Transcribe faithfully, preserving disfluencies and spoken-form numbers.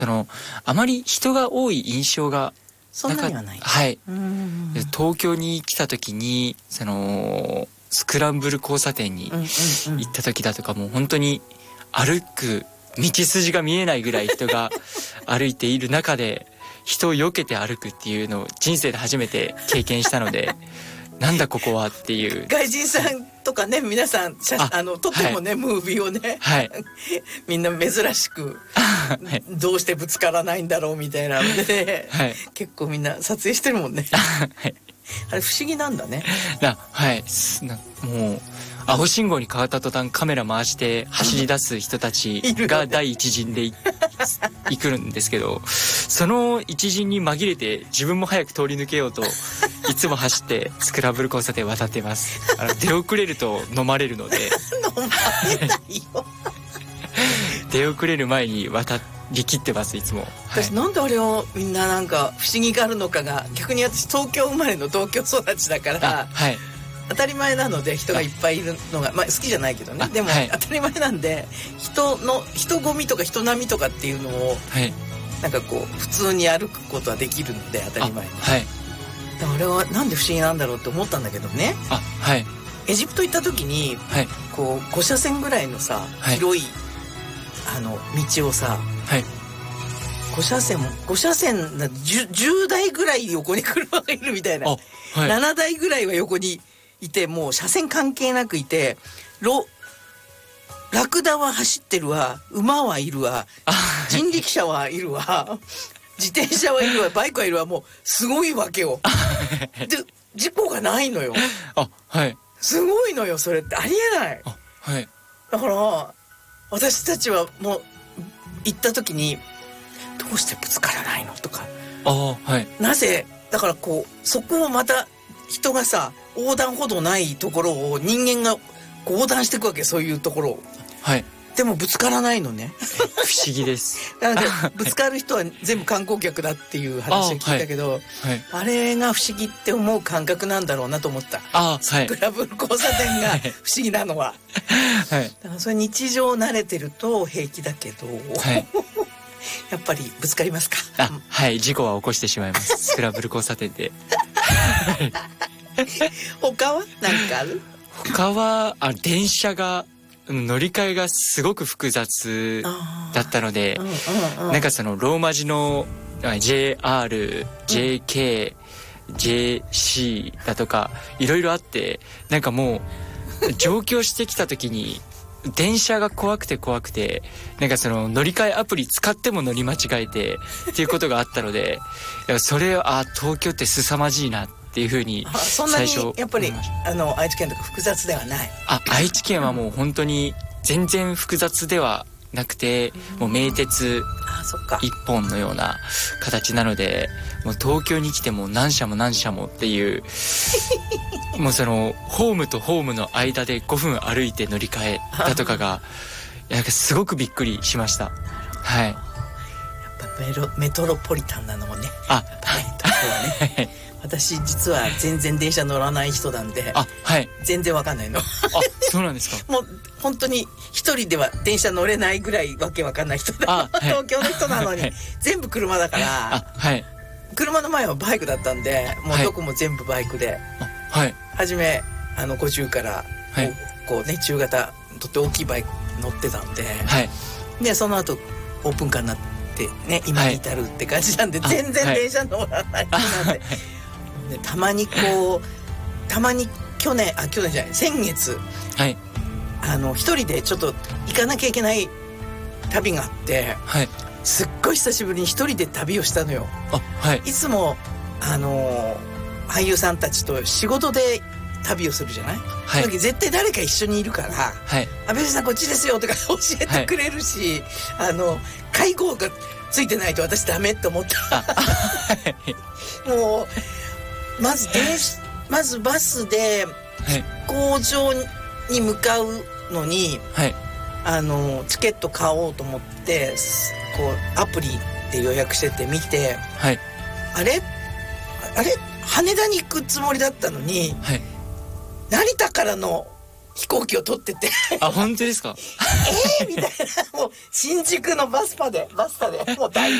そのあまり人が多い印象がそんなにはない。 はい。 うん、 東京に来た時にそのスクランブル交差点に行った時だとかもう本当に歩く道筋が見えないぐらい人が歩いている中で人を避けて歩くっていうのを人生で初めて経験したのでなんだここはっていう。 外人さんとかね皆さん写ああの撮ってもね、はい、ムービーをね、はい、みんな珍しく、はい、どうしてぶつからないんだろうみたいなので、はい、結構みんな撮影してるもんね、はい、あれ不思議なんだね。 なはいなもう青信号に変わった途端カメラ回して走り出す人たちが第一陣で行くんですけど、その一陣に紛れて自分も早く通り抜けようといつも走ってスクランブル交差点渡ってます。あの出遅れると飲まれるので飲まれないよ出遅れる前に渡りきってますいつも。 私、はい、なんであれをみんななんか不思議があるのかが、逆に私東京生まれの東京育ちだから、はい、当たり前なので人がいっぱいいるのが、まあ、好きじゃないけどね、でも、はい、当たり前なんで人の人混みとか人波とかっていうのを、はい、なんかこう普通に歩くことはできるので当たり前に、はい、だからあれはなんで不思議なんだろうって思ったんだけどね。あ、はい、エジプト行った時に、はい、こうご車線ぐらいのさ、はい、広いあの道をさ、はい、ご車線もご車線 10, じゅうだいぐらい横に車がいるみたいな、はい、ななだいぐらいは横にいて、もう車線関係なくいて、ロラクダは走ってるわ、馬はいるわ、人力車はいるわ自転車はいるわ、バイクはいるわ、もうすごいわけよで事故がないのよ。あ、はい、すごいのよそれって、ありえない。あ、はい、だから私たちはもう行った時にどうしてぶつからないのとか、あ、はい、なぜだからこうそこをまた人がさ横断歩道ないところを人間が横断していくわけ、そういうところを、はい、でもぶつからないのね不思議ですなのでぶつかる人は全部観光客だっていう話を聞いたけど、あ、はいはい、あれが不思議って思う感覚なんだろうなと思った。あ、スクランブル交差点が不思議なのは、はい、だからそれ日常慣れてると平気だけど、はい、やっぱりぶつかりますか。 あ、はい、事故は起こしてしまいますスクランブル交差点で他は何かある？ 他はあ電車が乗り換えがすごく複雑だったので、うんうんうん、なんかそのローマ字の ジェイアール、ジェイケー、ジェイシー だとかいろいろあって、なんかもう上京してきた時に電車が怖くて怖くて、なんかその乗り換えアプリ使っても乗り間違えてっていうことがあったのでそれあ東京って凄まじいなっていう風に最初。 そんなにやっぱりあの愛知県とか複雑ではない？ あ、愛知県はもう本当に全然複雑ではなくて、もう名鉄一本のような形なので、もう東京に来ても何社も何社もっていうもうそのホームとホームの間でごふん歩いて乗り換えだとかがなんかすごくびっくりしました。はい。やっぱメロメトロポリタンなのもね。あ、はい。ね私実は全然電車乗らない人なんで、あ、はい、全然わかんないの。あ、 そうなんですか。 もう本当に一人では電車乗れないぐらいわけわかんない人だ。はい、東京の人なのに、はい、全部車だから、あ、はい、車の前はバイクだったんで、もうどこも全部バイクで、はい、初めあのごじゅうから、はい、こうね中型とって大きいバイク乗ってたんで、はい、でその後オープンカーになってね今に至るって感じなんで、はい、全然電車乗らない人なんで。はいでたまにこうたまに去年あ去年じゃない先月、はい、あの一人でちょっと行かなきゃいけない旅があって、はい、すっごい久しぶりに一人で旅をしたのよ。あ、はい、いつもあの俳優さんたちと仕事で旅をするじゃない、はい、その時絶対誰か一緒にいるから、はい、安倍さんこっちですよとか教えてくれるし、はい、あの介護がついてないと私ダメって思ったもうまず電まずバスで飛行場に向かうのに、はい、あのチケット買おうと思ってこうアプリで予約してて見て、はい、あれあれ羽田に行くつもりだったのに、はい、成田からの飛行機を取っててあ、本当ですか？ えーみたいな、もう新宿のバスパでバスタでもう大